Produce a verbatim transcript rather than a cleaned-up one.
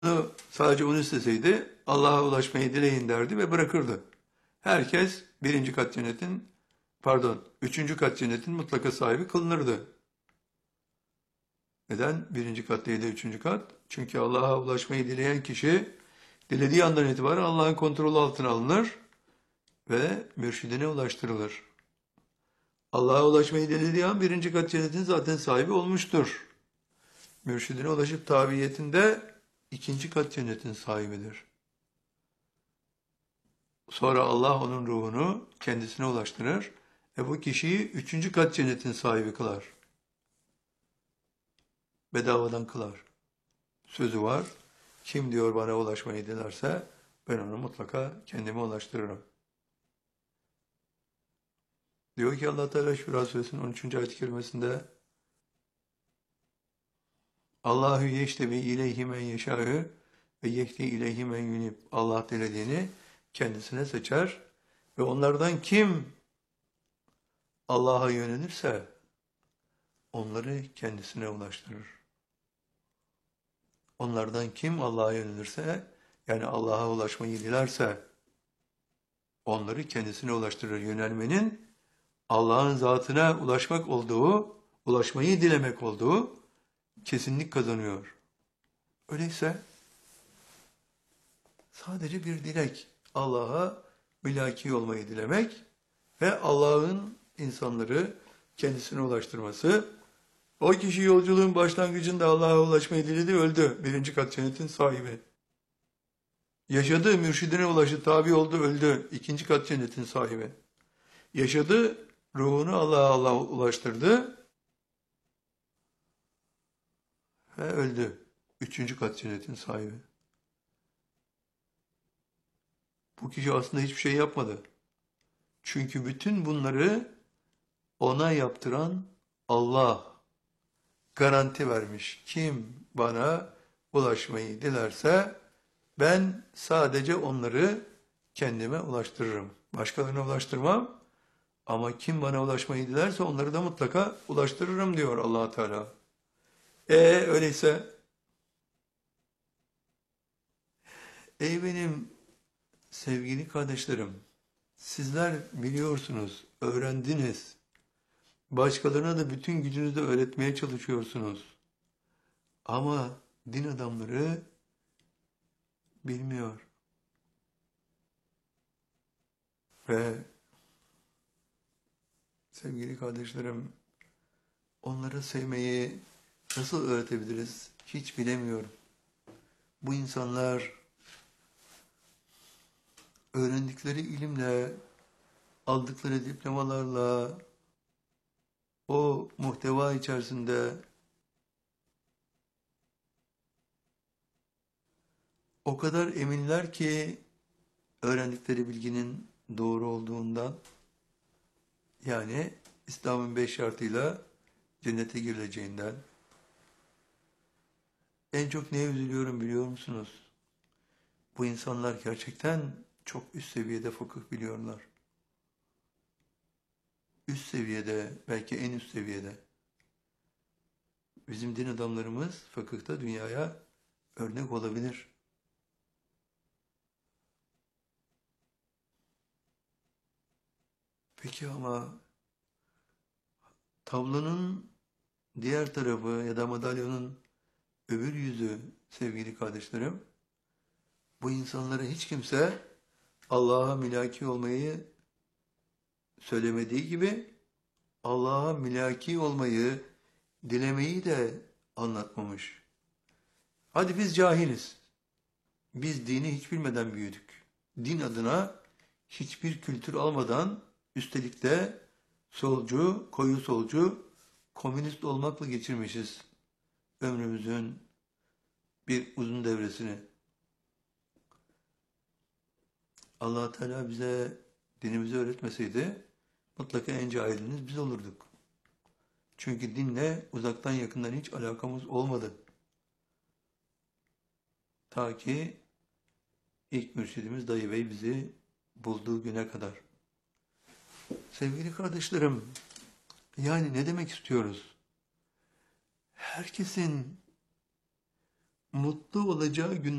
Sadece onu isteseydi Allah'a ulaşmayı dileyin derdi ve bırakırdı. Herkes birinci kat cennetin, pardon, üçüncü kat cennetin mutlaka sahibi kılınırdı. Neden? Birinci kat değil de üçüncü kat. Çünkü Allah'a ulaşmayı dileyen kişi dilediği andan itibaren Allah'ın kontrolü altına alınır ve mürşidine ulaştırılır. Allah'a ulaşmayı dilediği an birinci kat cennetin zaten sahibi olmuştur. Mürşidine ulaşıp tabiyetinde ikinci kat cennetin sahibidir. Sonra Allah onun ruhunu kendisine ulaştırır ve bu kişiyi üçüncü kat cennetin sahibi kılar. Bedavadan kılar. Sözü var. Kim diyor bana ulaşmayı dilerse ben onu mutlaka kendime ulaştırırım. Diyor ki Allah Teala Şura Suresinin on üçüncü ayet-i kerimesinde Allahu yeştebi ileyhi men yeşâ'ü ve yehdi ileyhi men yunib. Allah dilediğini kendisine seçer ve onlardan kim Allah'a yönelirse onları kendisine ulaştırır. Onlardan kim Allah'a yönelirse, yani Allah'a ulaşmayı dilerse onları kendisine ulaştırır. Yönelmenin Allah'ın zatına ulaşmak olduğu, ulaşmayı dilemek olduğu kesinlik kazanıyor. Öyleyse sadece bir dilek, Allah'a mülaki olmayı dilemek ve Allah'ın insanları kendisine ulaştırması. O kişi yolculuğun başlangıcında Allah'a ulaşmayı diledi, öldü. Birinci kat cennetin sahibi. Yaşadı, mürşidine ulaştı, tabi oldu, öldü. İkinci kat cennetin sahibi. Yaşadı, ruhunu Allah'a Allah ulaştırdı ve öldü. Üçüncü kat cennetin sahibi. Bu kişi aslında hiçbir şey yapmadı. Çünkü bütün bunları ona yaptıran Allah garanti vermiş. Kim bana ulaşmayı dilerse ben sadece onları kendime ulaştırırım. Başkalarına ulaştırmam ama kim bana ulaşmayı dilerse onları da mutlaka ulaştırırım diyor Allah Teala. E öyleyse ey benim sevgili kardeşlerim, sizler biliyorsunuz, öğrendiniz. Başkalarına da bütün gücünüzle öğretmeye çalışıyorsunuz. Ama din adamları bilmiyor. Ve sevgili kardeşlerim, onları sevmeyi nasıl öğretebiliriz hiç bilemiyorum. Bu insanlar öğrendikleri ilimle, aldıkları diplomalarla, o muhteva içerisinde o kadar eminler ki öğrendikleri bilginin doğru olduğundan, yani İslam'ın beş şartıyla cennete girileceğinden. En çok neye üzülüyorum biliyor musunuz? Bu insanlar gerçekten çok üst seviyede fıkıh biliyorlar. Üst seviyede, belki en üst seviyede. Bizim din adamlarımız fıkıhta dünyaya örnek olabilir. Peki ama tablonun diğer tarafı ya da madalyonun öbür yüzü sevgili kardeşlerim, bu insanlara hiç kimse Allah'a mülaki olmayı söylemediği gibi Allah'a mülaki olmayı, dilemeyi de anlatmamış. Hadi biz cahiliz. Biz dini hiç bilmeden büyüdük. Din adına hiçbir kültür almadan, üstelik de solcu, koyu solcu, komünist olmakla geçirmişiz ömrümüzün bir uzun devresini. Allah Teala bize dinimizi öğretmeseydi mutlaka en cahiliniz biz olurduk. Çünkü dinle uzaktan yakından hiç alakamız olmadı. Ta ki ilk mürşidimiz Dayı Bey bizi bulduğu güne kadar. Sevgili kardeşlerim, yani ne demek istiyoruz? Herkesin mutlu olacağı gün